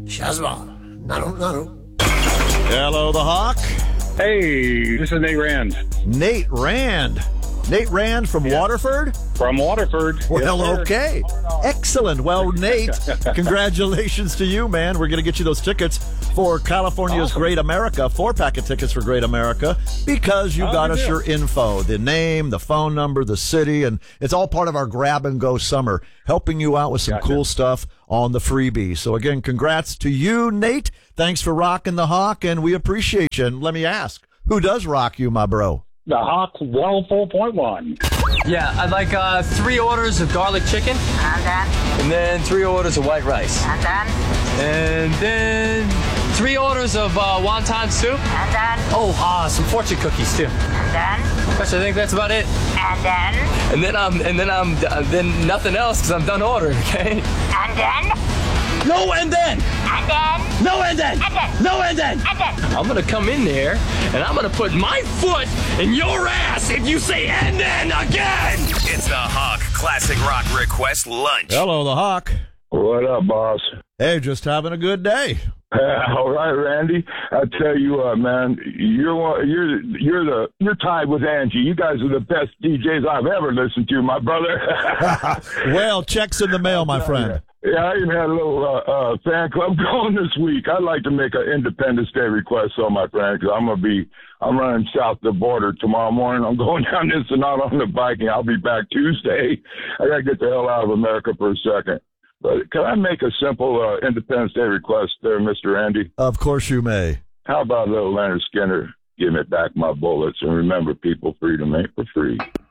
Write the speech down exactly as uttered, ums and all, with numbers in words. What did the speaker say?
Shazma. Nano, nano. Hello, the Hawk. Hey, this is Nate Rand. Nate Rand. Nate Rand from yeah. Waterford? From Waterford. Well, yes, okay. Excellent. Well, Nate, congratulations to you, man. We're going to get you those tickets for California's awesome. Great America, four-pack of tickets for Great America, because you oh, got us your info, the name, the phone number, the city, and it's all part of our grab-and-go summer, helping you out with some gotcha. Cool stuff on the freebie. So, again, congrats to you, Nate. Thanks for rocking the Hawk, and we appreciate you. And let me ask, who does rock you, my bro? The Hawk Well four point one. Yeah, I'd like uh, three orders of garlic chicken. And then? And then three orders of white rice. And then? And then three orders of uh, wonton soup. And then? Oh, uh, some fortune cookies, too. And then? Gosh, I think that's about it. And then? And then I'm, and then I'm, uh, then nothing else, because I'm done ordering, okay? And then? No, and then. And then. No, and then. And then. No, and then. And then. I'm going to come in there, and I'm going to put my foot in your ass if you say and then again. It's the Hawk Classic Rock Request Lunch. Hello, the Hawk. What up, boss? Hey, just having a good day. Uh, all right, Randy. I tell you what, man, you're one, you're you're the you're tied with Angie. You guys are the best D Js I've ever listened to, my brother. Well, checks in the mail, my friend. Yeah, I even had a little uh, uh, fan club going this week. I'd like to make an Independence Day request, on my friend, because I'm gonna be I'm running south the border tomorrow morning. I'm going down this and out on the bike, and I'll be back Tuesday. I gotta get the hell out of America for a second. But can I make a simple uh, Independence Day request there, Mister Andy? Of course you may. How about little Leonard Skinner, give me back my bullets, and remember, people, freedom ain't for free.